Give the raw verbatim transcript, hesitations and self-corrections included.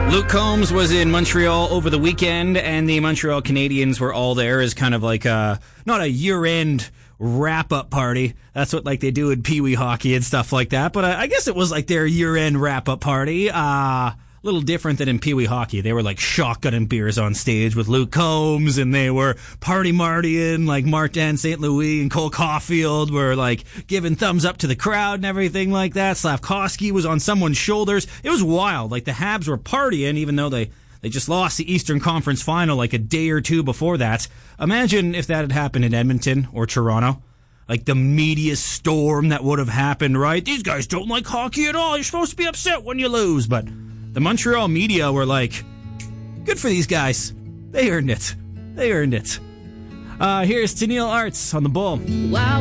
Luke Combs was in Montreal over the weekend, and the Montreal Canadiens were all there as kind of like a, not a year-end wrap-up party. That's what like they do in Pee Wee hockey and stuff like that, but uh, I guess it was like their year-end wrap-up party. Uh, a little different than in Pee Wee hockey. They were like shotgunning beers on stage with Luke Combs, and they were party martying, like Martin Saint Louis and Cole Caulfield were like giving thumbs up to the crowd and everything like that. Slavkovsky was on someone's shoulders. It was wild. Like the Habs were partying even though they They just lost the Eastern Conference Final like a day or two before that. Imagine if that had happened in Edmonton or Toronto. Like the media storm that would have happened, right? These guys don't like hockey at all. You're supposed to be upset when you lose. But the Montreal media were like, good for these guys. They earned it. They earned it. Uh, here's Tennille Arts on the Bull. Wow.